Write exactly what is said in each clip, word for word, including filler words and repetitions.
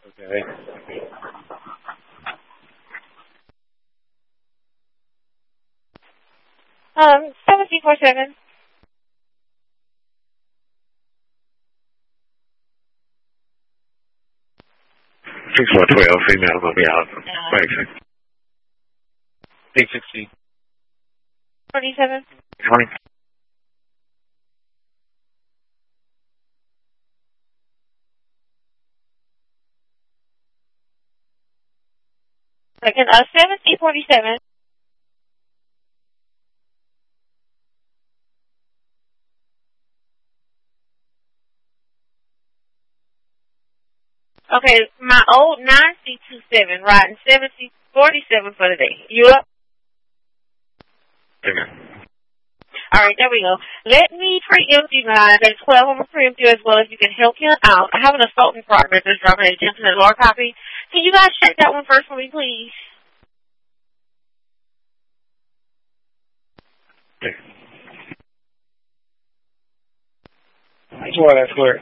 Okay. Um, seven three four seven. six four one two, female will be out. Exit. eight sixteen. forty-seven. twenty. Second, uh, seventy forty-seven. Okay, my old nine C two seven, riding seventy forty-seven for the day. You up? Okay. All right, there we go. Let me preempt you guys. At twelve, I'm going to preempt you as well if you can help him out. I have an assault in progress that's dropping a Jensen and Laura copy. Can you guys check that one first for me, please? Okay. That's why that's clear.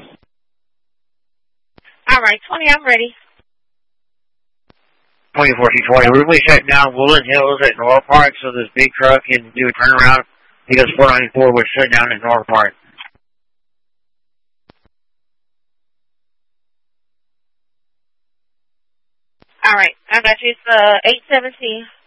All right, twenty, I'm ready. twenty-four C twenty. We're really shutting down Woodland Hills at North Park so this big truck can do a turnaround because four ninety-four was shut down at North Park. All right, I got you. It's uh, eight seventeen.